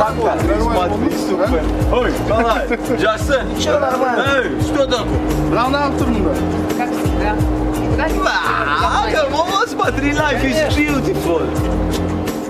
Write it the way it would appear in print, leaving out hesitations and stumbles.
Смотри, super. Ой, Николай, Jason. Ничего, нормально. Эй, что такое? Равна турнира. Как всегда. Никуда не Вот, смотри, life is beautiful.